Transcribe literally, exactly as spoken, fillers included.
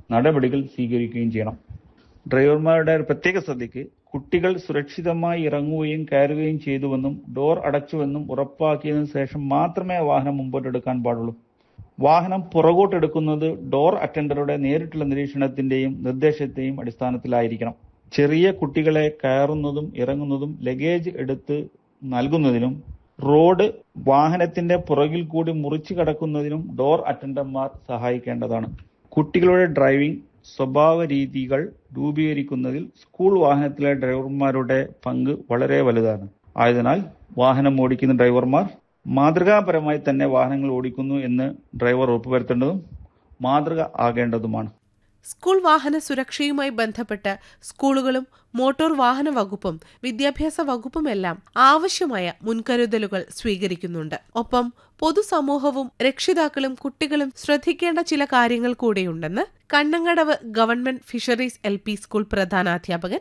നടപടികൾ സ്വീകരിക്കുകയും ചെയ്യണം. ഡ്രൈവർമാരുടെ പ്രത്യേക ശ്രദ്ധയ്ക്ക് കുട്ടികൾ സുരക്ഷിതമായി ഇറങ്ങുകയും കയറുകയും ചെയ്തുവെന്നും ഡോർ അടച്ചുവെന്നും ഉറപ്പാക്കിയതിനു ശേഷം മാത്രമേ വാഹനം മുമ്പോട്ടെടുക്കാൻ പാടുള്ളൂ. വാഹനം പുറകോട്ടെടുക്കുന്നത് ഡോർ അറ്റൻഡറുടെ നേരിട്ടുള്ള നിരീക്ഷണത്തിന്റെയും നിർദ്ദേശത്തെയും അടിസ്ഥാനത്തിലായിരിക്കണം. ചെറിയ കുട്ടികളെ കയറുന്നതും ഇറങ്ങുന്നതും ലഗേജ് എടുത്ത് നൽകുന്നതിനും റോഡ് വാഹനത്തിന്റെ പുറകിൽ കൂടി മുറിച്ചു കടക്കുന്നതിനും ഡോർ അറ്റൻഡർമാർ സഹായിക്കേണ്ടതാണ്. കുട്ടികളുടെ ഡ്രൈവിംഗ് സ്വഭാവ രീതികൾ രൂപീകരിക്കുന്നതിൽ സ്കൂൾ വാഹനത്തിലെ ഡ്രൈവർമാരുടെ പങ്ക് വളരെ വലുതാണ്. ആയതിനാൽ വാഹനം ഓടിക്കുന്ന ഡ്രൈവർമാർ മാതൃകാപരമായി തന്നെ വാഹനങ്ങൾ ഓടിക്കുന്നു എന്ന് ഡ്രൈവർ ഉറപ്പുവരുത്തേണ്ടതും മാതൃക ആകേണ്ടതുമാണ്. സ്കൂൾ വാഹന സുരക്ഷയുമായി ബന്ധപ്പെട്ട് സ്കൂളുകളും മോട്ടോർ വാഹന വകുപ്പും വിദ്യാഭ്യാസ വകുപ്പുമെല്ലാം ആവശ്യമായ മുൻകരുതലുകൾ സ്വീകരിക്കുന്നുണ്ട്. ഒപ്പം പൊതുസമൂഹവും രക്ഷിതാക്കളും കുട്ടികളും ശ്രദ്ധിക്കേണ്ട ചില കാര്യങ്ങൾ കൂടെയുണ്ടെന്ന് കണ്ണങ്കടവ് government fisheries L P school പ്രധാനാധ്യാപകൻ